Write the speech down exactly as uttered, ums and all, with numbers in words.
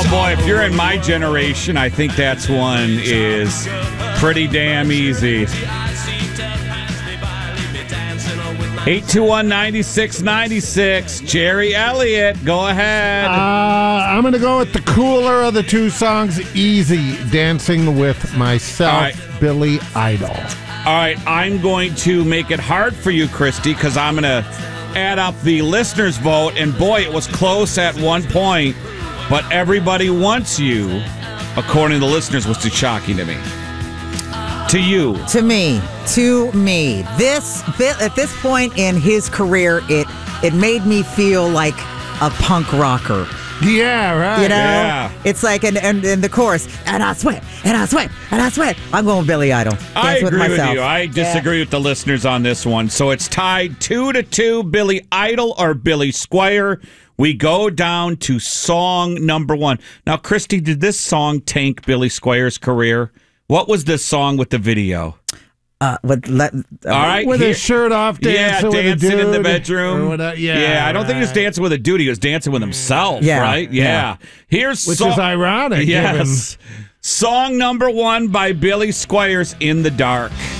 boy, if you're in my generation, I think that's one is pretty damn easy. eight two one, nine six nine six. Jerry Elliott, go ahead. Uh, I'm going to go with the cooler of the two songs, Easy, Dancing with Myself, All right. Billy Idol. All right, I'm going to make it hard for you, Christy, because I'm going to add up the listeners' vote, and boy, it was close at one point, but Everybody Wants You, according to the listeners, was too shocking to me. To you. To me. To me. This, at this point in his career, it it made me feel like a punk rocker. Yeah, right. You know? Yeah. It's like, and, and, and the chorus, and I sweat, and I sweat, and I sweat. I'm going with Billy Idol. Dance I with agree with, myself. you. I disagree yeah. with the listeners on this one. So it's tied two to two, Billy Idol or Billy Squier. We go down to song number one. Now, Christy, did this song tank Billy Squier's career? What was this song with the video? Uh, with, let, uh, All right, With here- his shirt off, dancing yeah, with dancing a dude. in the bedroom. Or whatever. Yeah, yeah. I don't think he was right. dancing with a dude. He was dancing with himself, Yeah, right? Yeah. yeah. Here's Which so- is ironic. Yes. Song number one by Billy Squier's In the Dark.